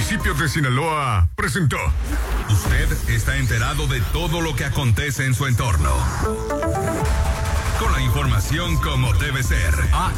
Municipios de Sinaloa presentó. Usted está enterado de todo lo que acontece en su entorno. Con la información como debe ser.